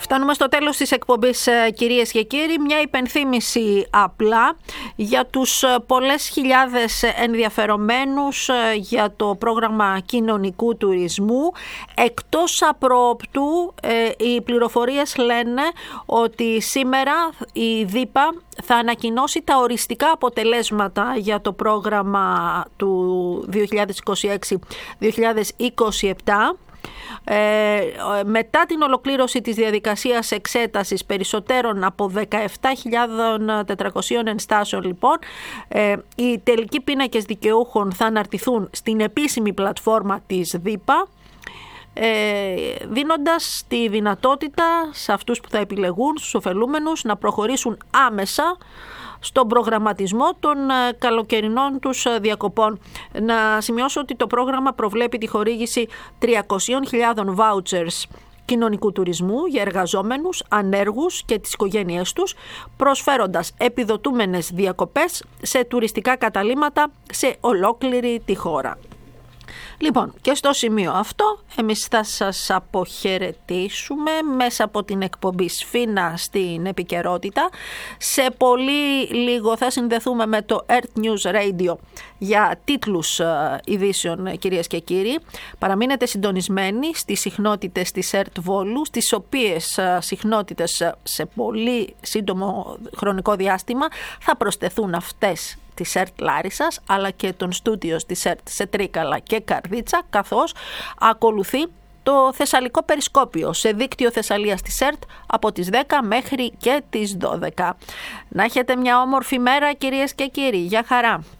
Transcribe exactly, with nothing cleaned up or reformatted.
Φτάνουμε στο τέλος της εκπομπής, κυρίες και κύριοι. Μια υπενθύμηση απλά για τους πολλές χιλιάδες ενδιαφερομένους για το πρόγραμμα κοινωνικού τουρισμού. Εκτός απροοπτού, οι πληροφορίες λένε ότι σήμερα η ΔΥΠΑ θα ανακοινώσει τα οριστικά αποτελέσματα για το πρόγραμμα του δύο χιλιάδες είκοσι έξι δύο χιλιάδες είκοσι επτά. Ε, μετά την ολοκλήρωση της διαδικασίας εξέτασης περισσότερων από δεκαεπτά χιλιάδες τετρακόσιες ενστάσεων, λοιπόν, ε, οι τελικοί πίνακες δικαιούχων θα αναρτηθούν στην επίσημη πλατφόρμα της ΔΥΠΑ, ε, δίνοντας τη δυνατότητα σε αυτούς που θα επιλεγούν, στους ωφελούμενους, να προχωρήσουν άμεσα στον προγραμματισμό των καλοκαιρινών τους διακοπών. Να σημειώσω ότι το πρόγραμμα προβλέπει τη χορήγηση τριακόσιες χιλιάδες vouchers κοινωνικού τουρισμού για εργαζόμενους, ανέργους και τις οικογένειές τους, προσφέροντας επιδοτούμενες διακοπές σε τουριστικά καταλύματα σε ολόκληρη τη χώρα. Λοιπόν, και στο σημείο αυτό εμείς θα σας αποχαιρετήσουμε μέσα από την εκπομπή Σφίνα στην επικαιρότητα. Σε πολύ λίγο θα συνδεθούμε με το Earth News Radio για τίτλους ειδήσεων, κυρίες και κύριοι. Παραμείνετε συντονισμένοι στις συχνότητες της Earth Βόλου, στις οποίες συχνότητες σε πολύ σύντομο χρονικό διάστημα θα προσθεθούν αυτές της ΕΡΤ Λάρισσας, αλλά και των στούντιος της ΕΡΤ σε Τρίκαλα και Καρδίτσα, καθώς ακολουθεί το Θεσσαλικό Περισκόπιο σε δίκτυο Θεσσαλίας της ΕΡΤ από τις δέκα μέχρι και τις δώδεκα. Να έχετε μια όμορφη μέρα, κυρίες και κύριοι. Γεια χαρά!